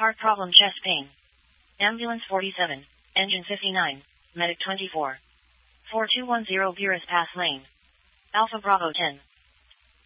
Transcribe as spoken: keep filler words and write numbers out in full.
Heart problem, chest pain. Ambulance forty-seven, engine fifty-nine, medic twenty-four. four two one zero Buras Pass Lane. Alpha Bravo ten.